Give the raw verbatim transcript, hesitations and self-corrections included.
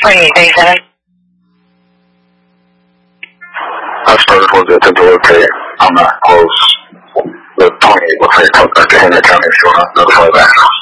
twenty-eight thirty-seven. I started towards the attempt to locate. I'm not close. The twenty-eight looks like it's up to Henry County if you want to notify that.